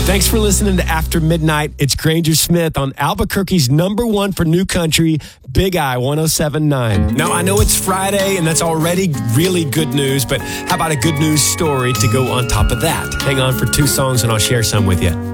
Thanks for listening to After Midnight. It's Granger Smith on Albuquerque's #1 for new country, Big I 107.9. Now, I know it's Friday, and that's already really good news, but how about a good news story to go on top of that? Hang on for 2 songs, and I'll share some with you.